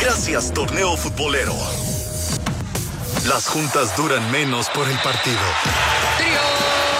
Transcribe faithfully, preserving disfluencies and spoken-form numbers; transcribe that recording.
Gracias, torneo futbolero. Las juntas duran menos por el partido. ¡Trío!